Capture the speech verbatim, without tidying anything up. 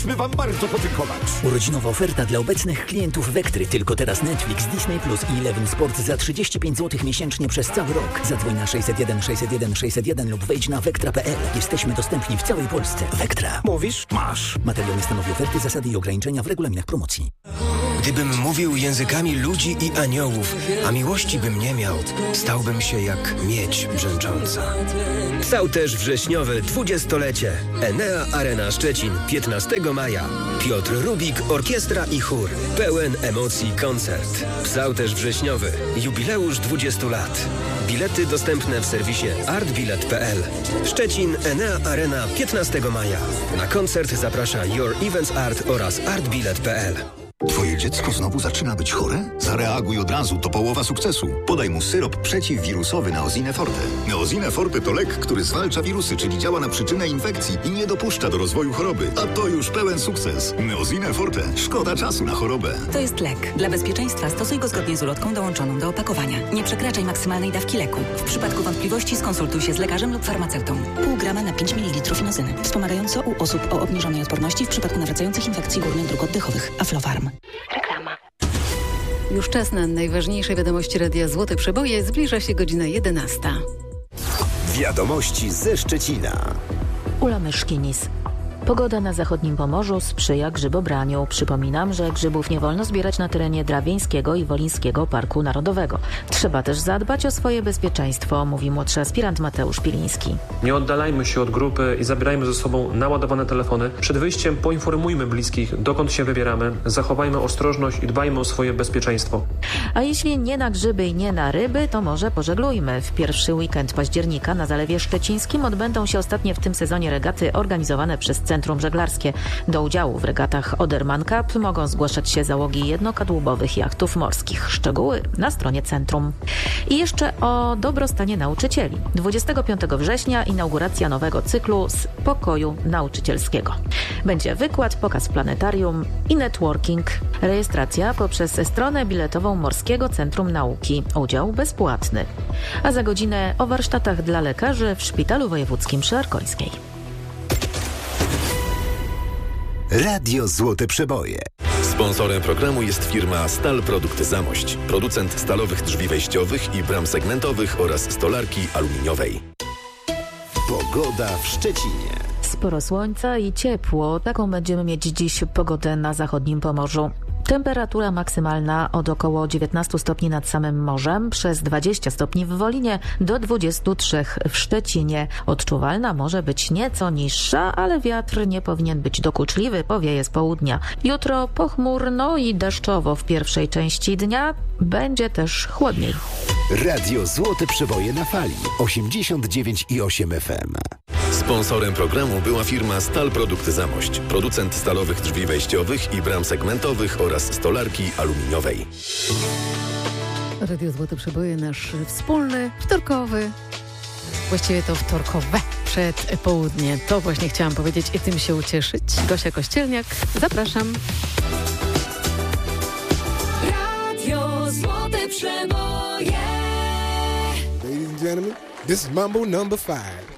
Chcemy wam bardzo podziękować. Urodzinowa oferta dla obecnych klientów Vektry. Tylko teraz Netflix, Disney Plus i Eleven Sport za trzydzieści pięć złotych miesięcznie przez cały rok. Zadzwoń na sześćset jeden sześćset jeden sześćset jeden lub wejdź na vektra kropka pe el. Jesteśmy dostępni w całej Polsce. Vektra. Mówisz? Masz. Materiał nie stanowi oferty, zasady i ograniczenia w regulaminach promocji. Gdybym mówił językami ludzi i aniołów, a miłości bym nie miał, stałbym się jak miedź brzęcząca. Psałterz wrześniowy dwudziestolecie. Enea Arena Szczecin, piętnastego maja. Piotr Rubik, orkiestra i chór. Pełen emocji koncert. Psałterz wrześniowy. Jubileusz dwudziestu lat. Bilety dostępne w serwisie artbilet kropka pe el. Szczecin, Enea Arena, piętnastego maja. Na koncert zaprasza Your Events Art oraz artbilet kropka pe el. Twoje dziecko znowu zaczyna być chore? Zareaguj od razu, to połowa sukcesu. Podaj mu syrop przeciwwirusowy Neosine Forte. Neosine Forte to lek, który zwalcza wirusy, czyli działa na przyczynę infekcji i nie dopuszcza do rozwoju choroby. A to już pełen sukces. Neosine Forte. Szkoda czasu na chorobę. To jest lek. Dla bezpieczeństwa stosuj go zgodnie z ulotką dołączoną do opakowania. Nie przekraczaj maksymalnej dawki leku. W przypadku wątpliwości skonsultuj się z lekarzem lub farmaceutą. Pół grama na pięć mililitrów inozyny. Wspomagająco u osób o obniżonej odporności w przypadku nawracających infekcji górnych dróg oddechowych. Aflofarm. Reklama. Już czas na najważniejsze wiadomości Radia Złote Przeboje. Zbliża się godzina jedenasta. Wiadomości ze Szczecina. Ula Myszkinis. Pogoda na zachodnim Pomorzu sprzyja grzybobraniu. Przypominam, że grzybów nie wolno zbierać na terenie Drawieńskiego i Wolińskiego Parku Narodowego. Trzeba też zadbać o swoje bezpieczeństwo, mówi młodszy aspirant Mateusz Piliński. Nie oddalajmy się od grupy i zabierajmy ze sobą naładowane telefony. Przed wyjściem poinformujmy bliskich, dokąd się wybieramy. Zachowajmy ostrożność i dbajmy o swoje bezpieczeństwo. A jeśli nie na grzyby i nie na ryby, to może pożeglujmy. W pierwszy weekend października na Zalewie Szczecińskim odbędą się ostatnie w tym sezonie regaty organizowane przez Centrum Żeglarskie. Do udziału w regatach Oderman Cup mogą zgłaszać się załogi jednokadłubowych jachtów morskich. Szczegóły na stronie centrum. I jeszcze o dobrostanie nauczycieli. dwudziestego piątego września inauguracja nowego cyklu z pokoju nauczycielskiego. Będzie wykład, pokaz planetarium i networking. Rejestracja poprzez stronę biletową Morskiego Centrum Nauki. Udział bezpłatny. A za godzinę o warsztatach dla lekarzy w Szpitalu Wojewódzkim przy Arkońskiej. Radio Złote Przeboje. Sponsorem programu jest firma Stal Produkty Zamość. Producent stalowych drzwi wejściowych i bram segmentowych oraz stolarki aluminiowej. Pogoda w Szczecinie. Sporo słońca i ciepło. Taką będziemy mieć dziś pogodę na zachodnim Pomorzu. Temperatura maksymalna od około dziewiętnastu stopni nad samym morzem, przez dwadzieścia stopni w Wolinie, do dwudziestu trzech w Szczecinie. Odczuwalna może być nieco niższa, ale wiatr nie powinien być dokuczliwy, powieje z południa. Jutro pochmurno i deszczowo w pierwszej części dnia, będzie też chłodniej. Radio Złote Przeboje na fali osiemdziesiąt dziewięć i osiem F M. Sponsorem programu była firma Stal Produkty Zamość. Producent stalowych drzwi wejściowych i bram segmentowych oraz stolarki aluminiowej. Radio Złote Przeboje, nasz wspólny, wtorkowy, właściwie to wtorkowe przedpołudnie. To właśnie chciałam powiedzieć i tym się ucieszyć. Gosia Kościelniak, zapraszam. Radio Złote Przeboje. Ladies and gentlemen, this is Mambo number five.